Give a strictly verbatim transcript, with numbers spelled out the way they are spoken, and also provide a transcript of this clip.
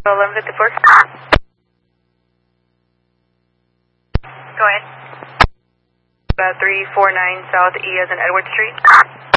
eleven fifty-four. Go ahead. Uh, three four nine South E as in Edward Street.